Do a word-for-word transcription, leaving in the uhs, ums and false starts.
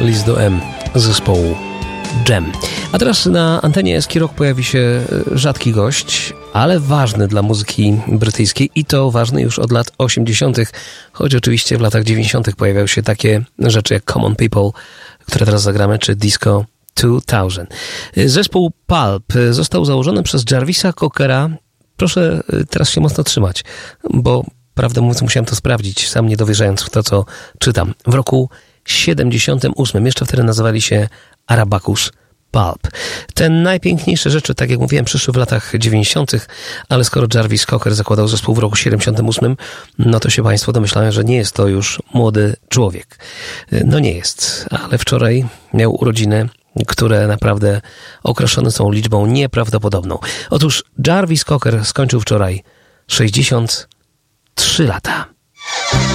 listu M zespołu Jam. A teraz na antenie Ski Rock pojawi się rzadki gość, ale ważny dla muzyki brytyjskiej i to ważny już od lat osiemdziesiątych, choć oczywiście w latach dziewięćdziesiątych pojawiały się takie rzeczy jak Common People, które teraz zagramy, czy Disco dwa tysiące. Zespół Pulp został założony przez Jarvisa Cockera. Proszę teraz się mocno trzymać, bo prawdę mówiąc musiałem to sprawdzić, sam nie dowierzając w to, co czytam. W roku siedemdziesiątym ósmym, jeszcze wtedy nazywali się Arabacus Pulp. Te najpiękniejsze rzeczy, tak jak mówiłem, przyszły w latach dziewięćdziesiątych, ale skoro Jarvis Cocker zakładał zespół w roku siedemdziesiątym ósmym, no to się Państwo domyślają, że nie jest to już młody człowiek. No nie jest, ale wczoraj miał urodziny, które naprawdę okraszone są liczbą nieprawdopodobną. Otóż Jarvis Cocker skończył wczoraj sześćdziesiąt trzy lata.